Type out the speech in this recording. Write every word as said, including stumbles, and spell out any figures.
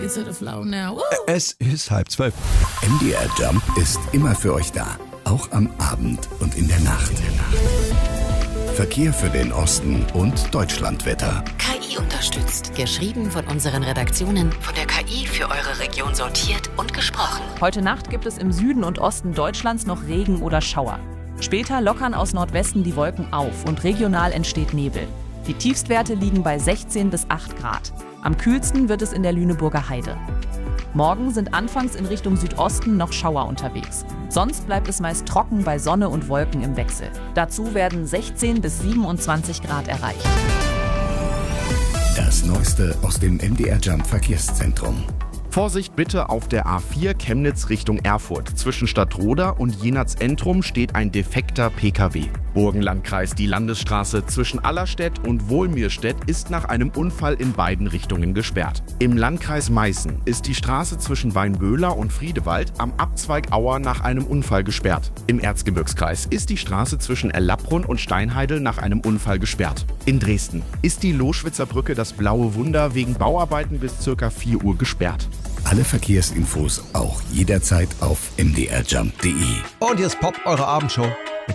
It's at a flow now. Woo! Es ist halb zwölf. M D R Jump ist immer für euch da. Auch am Abend und in der Nacht. Verkehr für den Osten und Deutschlandwetter. K I unterstützt. Geschrieben von unseren Redaktionen, von der K I für eure Region sortiert und gesprochen. Heute Nacht gibt es im Süden und Osten Deutschlands noch Regen oder Schauer. Später lockern aus Nordwesten die Wolken auf und regional entsteht Nebel. Die Tiefstwerte liegen bei sechzehn bis acht Grad. Am kühlsten wird es in der Lüneburger Heide. Morgen sind anfangs in Richtung Südosten noch Schauer unterwegs. Sonst bleibt es meist trocken bei Sonne und Wolken im Wechsel. Dazu werden sechzehn bis siebenundzwanzig Grad erreicht. Das Neueste aus dem M D R Jump Verkehrszentrum. Vorsicht bitte auf der A vier Chemnitz Richtung Erfurt. Zwischen Stadtroda und Jenatz-Entrum steht ein defekter P K W. Burgenlandkreis, die Landesstraße zwischen Allerstedt und Wohlmirstedt ist nach einem Unfall in beiden Richtungen gesperrt. Im Landkreis Meißen ist die Straße zwischen Weinböhler und Friedewald am Abzweig Auer nach einem Unfall gesperrt. Im Erzgebirgskreis ist die Straße zwischen Erlabrunn und Steinheidel nach einem Unfall gesperrt. In Dresden ist die Loschwitzer Brücke das Blaue Wunder wegen Bauarbeiten bis ca. vier Uhr gesperrt. Alle Verkehrsinfos auch jederzeit auf m d r jump punkt d e. Und jetzt poppt eure Abendshow